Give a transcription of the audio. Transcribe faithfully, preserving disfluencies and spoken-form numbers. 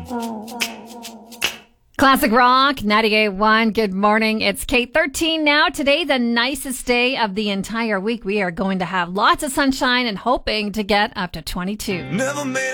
Classic Rock, ninety-eight point one. Good morning. It's Kate thirteen now. Today, the nicest day of the entire week. We are going to have lots of sunshine and hoping to get up to twenty-two. Never made